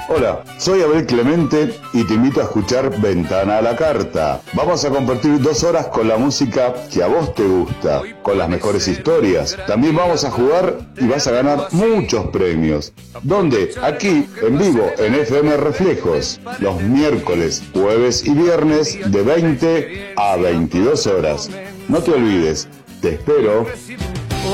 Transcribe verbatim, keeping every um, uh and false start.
Hola, soy Abel Clemente y te invito a escuchar Ventana a la Carta. Vamos a compartir dos horas con la música que a vos te gusta, con las mejores historias. También vamos a jugar y vas a ganar muchos premios. ¿Dónde? Aquí, en vivo, en F M Reflejos, los miércoles, jueves y viernes de veinte a veintidós horas. No te olvides, te espero.